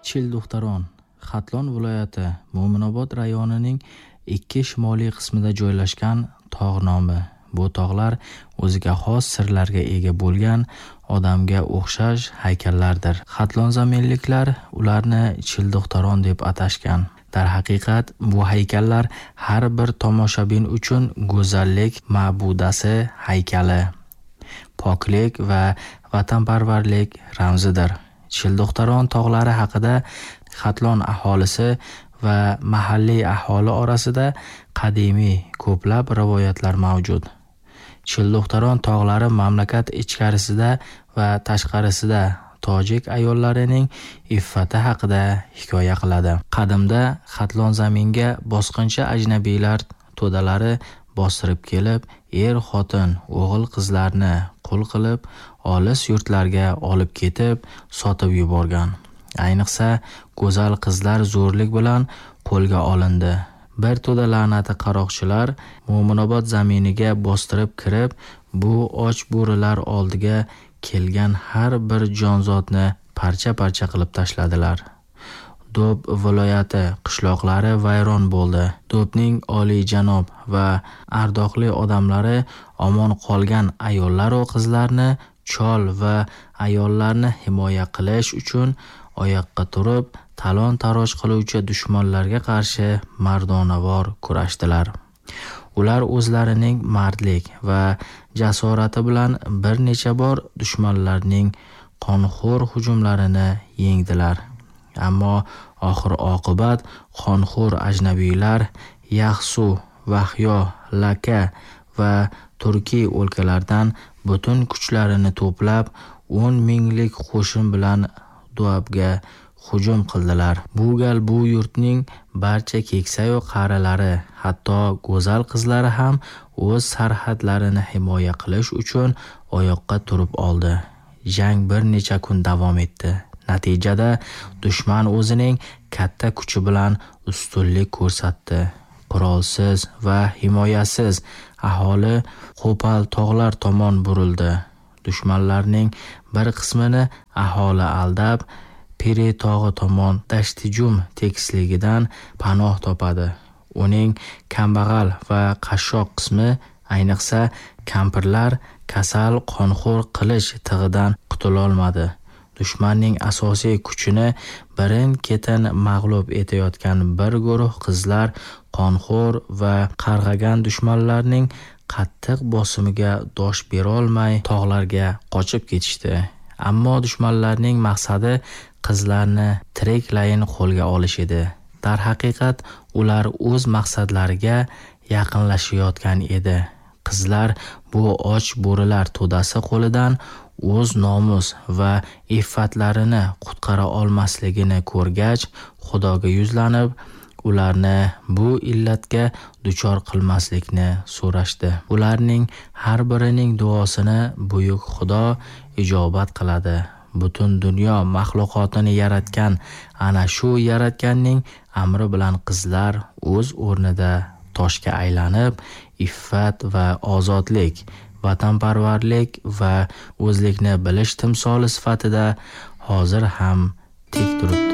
Childuxtaron, Xatlon viloyati Mo'minobod rayonining 2 shimoliy qismida joylashgan tog' nomi. Bu tog'lar o'ziga xos sirlarga ega bo'lgan odamga o'xshash haykallardir. Xatlon zaminliklar ularni Childuxtaron deb atashgan. Darhaqiqat bu haykallar har bir tomoshabin uchun go'zallik ma'budasi haykali, poklik va vatanparvarlik ramzidir. Childuxtaron tog'lari haqida Xatlon aholisi va mahalliy aholi orasida qadimiy ko'plab rivoyatlar mavjud. Childuxtaron tog'lari mamlakat ichkarisida va tashqarisida tojik ayollarining iffati haqida hikoya qiladi. Qadimda Xatlon zaminga bosqinchi ajnabiylar to'dalari bostirib kelib, xotin, o'g'il qizlarni qul qilib, olis yurtlarga olib ketib, sotib yuborgan. Ayniqsa, go'zal qizlar zo'rlik bilan qo'lga olindi. Bir to'da la'nati qaroqchilar Mo'minobod zaminiga bostirib kirib, bu och bo'rilar oldiga kelgan har bir jonzotni parcha-parcha qilib tashladilar. Do'b viloyati qishloqlari vayron bo'ldi. Do'bning oliyjanob va ardoqli odamlari omon qolgan ayollar va qizlarni, chol va ayollarni himoya qilish uchun oyoqqa turib, talon-taroj qiluvchi dushmanlarga qarshi mardonavor kurashdilar. Ular o'zlarining mardlik va jasorati bilan bir necha bor dushmanlarning qonxo'r hujumlarini yengdilar. Ammo oxir-oqibat qonxo'r ajnabiylar Yaxsu, Vahyo, Laka va Turkiy o'lkalardan butun kuchlarini to'plab 10 minglik qo'shin bilan Do'bga hujum qildilar. Bu gal bu yurtning barcha keksayu qarilari, hatto go'zal qizlari ham o'z sarhadlarini himoya qilish uchun oyoqqa turib oldi. Jang bir necha kun davom etdi. Natijada dushman o'zining katta kuchi bilan ustunlik ko'rsatdi. Qurolsiz va himoyasiz aholi qo'pol tog'lar tomon burildi. Dushmanlarning bir qismini aholi aldab, Piri tog'i tomon dashtijum tekisligidan panoh topadi. Uning kambag'al va qashshoq qismi, ayniqsa kampirlar, kasal qonxo'r qilish tig'idan qutulolmadi. Dushmanning asosiy kuchini birin-ketin mag'lub etayotgan bir guruh qizlar qonxo'r va qarg'agan dushmanlarning qattiq bosimiga dosh berolmay tog'larga qochib ketishdi. Ammo dushmanlarning maqsadi qizlarni tiriklayin qo'lga olish edi. Darhaqiqat ular o'z maqsadlariga yaqinlashayotgan edi. Qizlar bu och bo'rilar to'dasi qo'lidan o'z nomus va iffatlarini qutqara olmasligini ko'rgach, Xudoga yuzlanib, ularni bu illatga duchor qilmaslikni so'rashdi. Ularning har birining duosini buyuk Xudo ijobat qiladi. Butun dunyo maxluqotini yaratgan ana shu yaratganning amri bilan qizlar o'z o'rnida toshga aylanib, iffat va ozodlik, vatanparvarlik va o'zlikni bilish timsoli sifatida hozir ham tik turibdi.